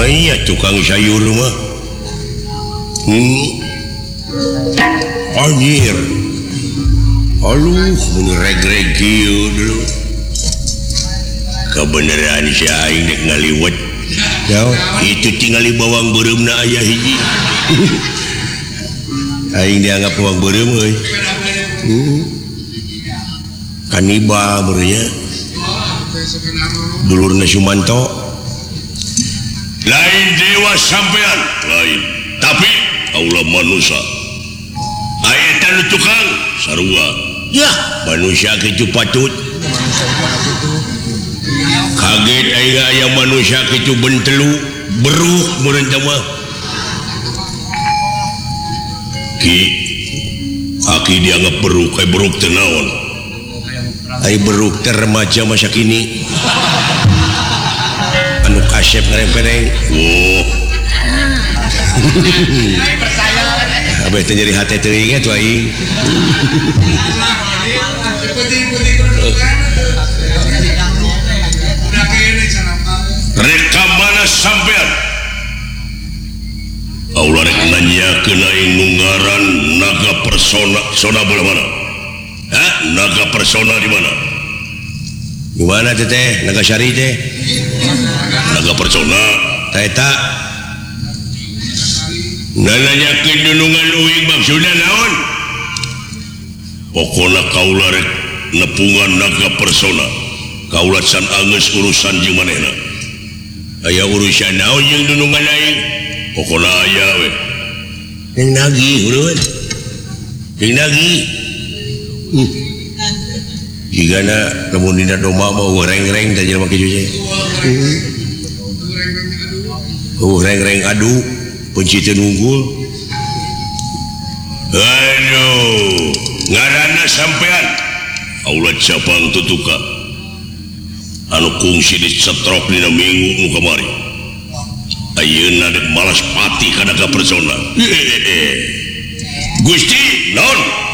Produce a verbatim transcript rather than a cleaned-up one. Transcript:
iya tukang sayur mah hmm anjir aluh menreg-reg kieu dulu kebenaran si aing nek ngaliwat ya itu tinggal di bawang beureumna aya hiji aing dianggap bawang beureum euy hmm. Kanibal beurnya dulurna Sumanto lain dewa sampean lain tapi Allah manusia aya tanu tukang sarua ya manusia kitu patut kaget aing aya manusia kitu bentelu beruh meureun teh mah ki aki dianggap beruk kayak beruk teu naon ai beruk teh remaja masa kini anu kasep ngareng-pereng oh abah teh jadi hate teuing atuh aing reka mana sampean Allah rek nanyakeun aing nu ngaran naga persona sona bola mana hah naga persona di mana di mana teh teh naga syari teh naga persona tah eta nanyakeun dunungan uing maksudna naon pokona kaula rek nepungan naga persona kaula can angeus urusan jeung manehna aya urusan naon jeung dunungan aing pokona aya we yang nagih urut yang nagih hmm. jigana lamun dina doma mau reng-reng teh jelema kitu teh oh reng-reng adu punci teu nunggul aduh ngaranna sampean Allah cabang tutuka anu kungsi dicetrok dina minggu nu kamari ayeuna dek malas pati kana ka persona Gusti naon